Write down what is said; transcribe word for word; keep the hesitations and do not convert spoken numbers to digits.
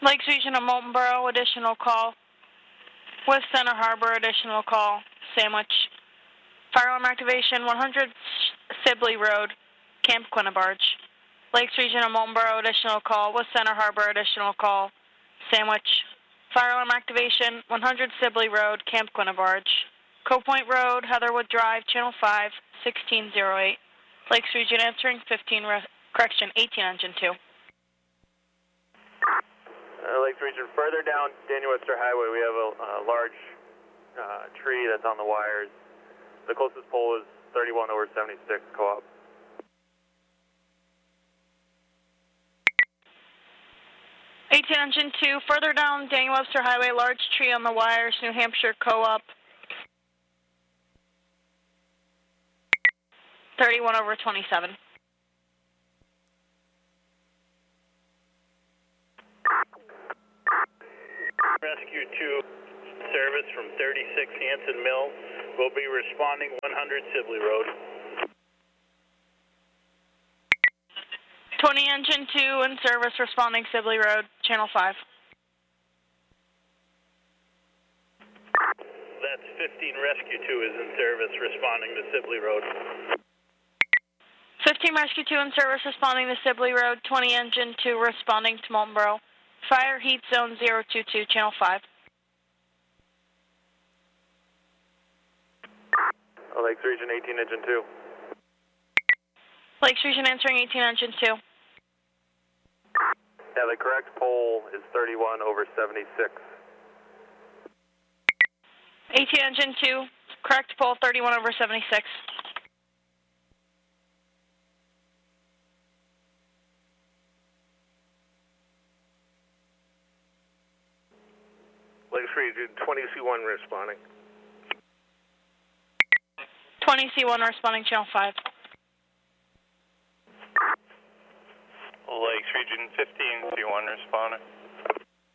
Lakes Region of Moultonboro, additional call. West Center Harbor, additional call. Sandwich. Fire alarm activation, one hundred Sibley Road, Camp Quinabarge. Lakes Region of Moultonboro, additional call. West Center Harbor, additional call. Sandwich. Fire alarm activation, one hundred Sibley Road, Camp Quinabarge. Cove Point Road, Heatherwood Drive, Channel five, sixteen oh eight. Lakes Region answering, fifteen, correction, eighteen engine two. Uh, Lakes Region, further down Daniel Webster Highway, we have a uh, large uh, tree that's on the wires. The closest pole is thirty-one over seventy-six, co-op. eighteen engine two, further down Daniel Webster Highway, large tree on the wires, New Hampshire co-op. thirty-one over twenty-seven. Rescue two service from thirty-six Hanson Mill will be responding one hundred Sibley Road. twenty engine two in service responding Sibley Road, Channel five. That's fifteen Rescue two is in service responding to Sibley Road. fifteen Rescue two in service responding to Sibley Road, twenty engine two responding to Moultonboro. Fire heat zone zero two two, Channel five. Lakes Region, eighteen engine two. Lakes Region answering, eighteen engine two. Yeah, the correct pole is thirty-one over seventy-six. eighteen engine two, correct pole thirty-one over seventy-six. Lakes Region, twenty C one responding. twenty C one responding, Channel five. Lakes Region, fifteen C one responding.